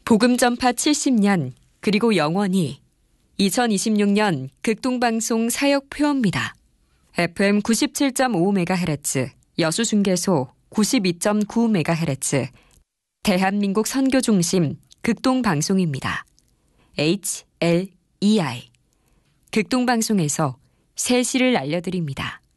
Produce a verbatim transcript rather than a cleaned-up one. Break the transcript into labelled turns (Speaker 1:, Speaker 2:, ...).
Speaker 1: 복음전파 칠십 년 그리고 영원히 이천이십육 년 극동방송 사역표입니다. 에프엠 구십칠 점 오 메가헤르츠, 여수중계소 구십이 점 구 메가헤르츠, 대한민국 선교중심 극동방송입니다. 에이치 엘 이 아이 극동방송에서 새 시를 알려드립니다.